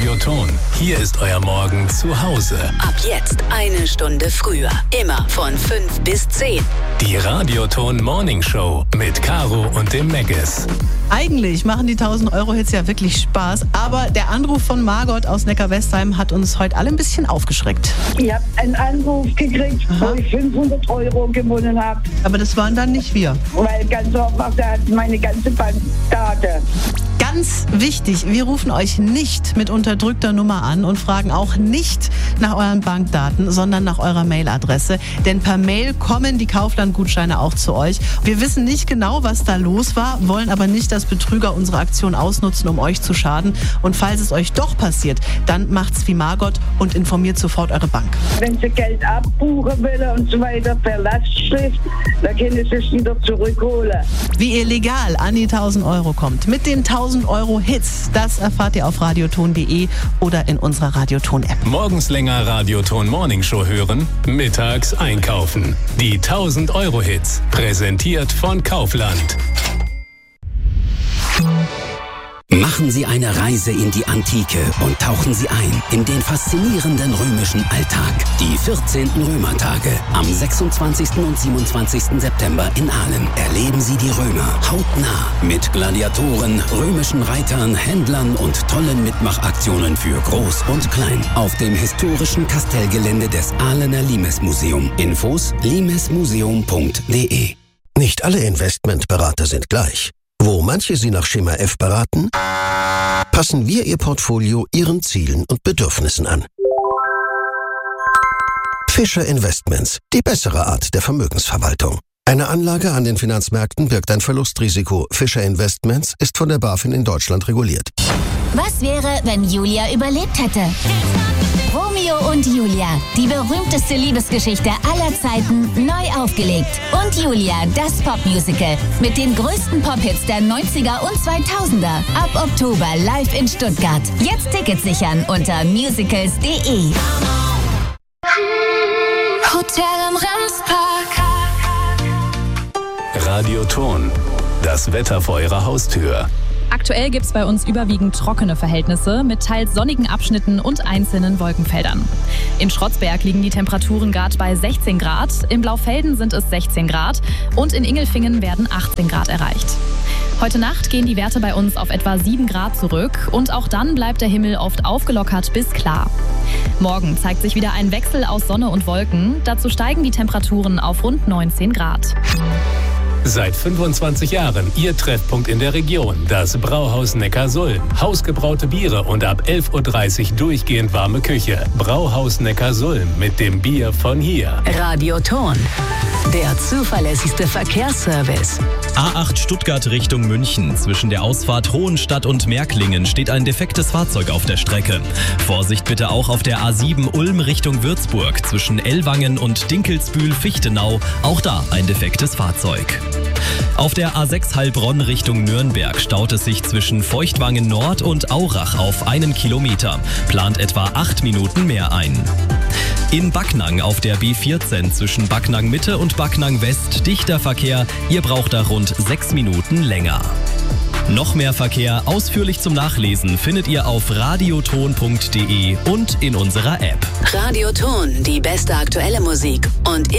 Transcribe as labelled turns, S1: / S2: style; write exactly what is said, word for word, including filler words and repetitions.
S1: Radioton. Hier ist euer Morgen zu Hause.
S2: Ab jetzt eine Stunde früher. Immer von fünf bis zehn.
S1: Die Radioton Morning Show mit Caro und dem Meggis.
S3: Eigentlich machen die tausend-Euro-Hits ja wirklich Spaß, aber der Anruf von Margot aus Neckar-Westheim hat uns heute alle ein bisschen aufgeschreckt.
S4: Ich habe einen Anruf gekriegt, Aha. wo ich fünfhundert Euro gewonnen habe.
S3: Aber das waren dann nicht wir.
S4: Weil ganz einfach, da hat meine ganze Bankdaten.
S3: Ganz wichtig, wir rufen euch nicht mit unterdrückter Nummer an und fragen auch nicht nach euren Bankdaten, sondern nach eurer Mailadresse. Denn per Mail kommen die Kaufland-Gutscheine auch zu euch. Wir wissen nicht genau, was da los war, wollen aber nicht, dass Betrüger unsere Aktion ausnutzen, um euch zu schaden. Und falls es euch doch passiert, dann macht's wie Margot und informiert sofort eure Bank.
S4: Wenn sie Geld abbuchen will und so weiter per Lastschrift, dann können sie es wieder zurückholen.
S3: Wie ihr legal an die tausend Euro kommt, mit den tausend Euro Hits, das erfahrt ihr auf radioton punkt de oder in unserer Radioton-App.
S1: Morgens länger Radioton Morning Show hören, mittags einkaufen. Die tausend Euro Hits, präsentiert von Kaufland.
S5: Machen Sie eine Reise in die Antike und tauchen Sie ein in den faszinierenden römischen Alltag. Die vierzehnten Römertage am sechsundzwanzigsten und siebenundzwanzigsten September in Aalen erleben Sie die Römer hautnah mit Gladiatoren, römischen Reitern, Händlern und tollen Mitmachaktionen für Groß und Klein auf dem historischen Kastellgelände des Aalener Limesmuseum. Infos limesmuseum punkt de.
S6: Nicht alle Investmentberater sind gleich. Wo manche Sie nach Schema F beraten, passen wir Ihr Portfolio Ihren Zielen und Bedürfnissen an. Fischer Investments, die bessere Art der Vermögensverwaltung. Eine Anlage an den Finanzmärkten birgt ein Verlustrisiko. Fischer Investments ist von der BaFin in Deutschland reguliert.
S7: Was wäre, wenn Julia überlebt hätte? Romeo und Julia, die berühmteste Liebesgeschichte aller Zeiten, neu aufgelegt. Und Julia, das Popmusical mit den größten Pop-Hits der neunziger und zweitausender. Ab Oktober live in Stuttgart. Jetzt Tickets sichern unter musicals punkt de.
S8: Hotel am Remspark.
S1: Radioton, das Wetter vor Ihrer Haustür.
S9: Aktuell gibt es bei uns überwiegend trockene Verhältnisse mit teils sonnigen Abschnitten und einzelnen Wolkenfeldern. In Schrotzberg liegen die Temperaturen gerade bei sechzehn Grad, in Blaufelden sind es sechzehn Grad und in Ingelfingen werden achtzehn Grad erreicht. Heute Nacht gehen die Werte bei uns auf etwa sieben Grad zurück und auch dann bleibt der Himmel oft aufgelockert bis klar. Morgen zeigt sich wieder ein Wechsel aus Sonne und Wolken, dazu steigen die Temperaturen auf rund neunzehn Grad.
S1: Seit fünfundzwanzig Jahren Ihr Treffpunkt in der Region, das Brauhaus Neckarsulm. Hausgebraute Biere und ab elf Uhr dreißig durchgehend warme Küche. Brauhaus Neckarsulm mit dem Bier von hier.
S2: Radioton, der zuverlässigste Verkehrsservice.
S10: A acht Stuttgart Richtung München. Zwischen der Ausfahrt Hohenstadt und Märklingen steht ein defektes Fahrzeug auf der Strecke. Vorsicht bitte auch auf der A sieben Ulm Richtung Würzburg. Zwischen Ellwangen und Dinkelsbühl-Fichtenau. Auch da ein defektes Fahrzeug. Auf der A sechs Heilbronn Richtung Nürnberg staut es sich zwischen Feuchtwangen Nord und Aurach auf einen Kilometer. Plant etwa acht Minuten mehr ein. In Backnang auf der B vierzehn zwischen Backnang Mitte und Backnang West dichter Verkehr. Ihr braucht da rund sechs Minuten länger. Noch mehr Verkehr ausführlich zum Nachlesen findet ihr auf radioton punkt de und in unserer App.
S2: Radioton, die beste aktuelle Musik und